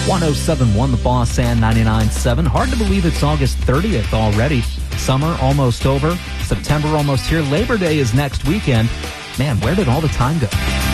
107.1 The Boss and 99.7. Hard to believe it's August 30th already. Summer almost over. September almost here. Labor Day is next weekend. Man, where did all the time go?